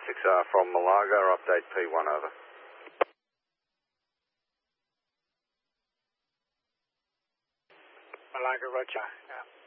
6R from Malaga, update P1 over. Malaga, roger. Yeah.